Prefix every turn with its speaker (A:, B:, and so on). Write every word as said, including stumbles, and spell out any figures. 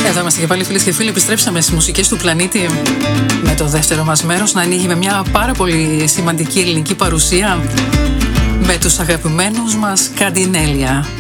A: Εδώ είμαστε και πάλι, φίλες και φίλοι. Επιστρέψαμε στις μουσικές του πλανήτη με το δεύτερο μας μέρος να ανοίγει με μια πάρα πολύ σημαντική ελληνική παρουσία με τους αγαπημένους μας Καντινέλια.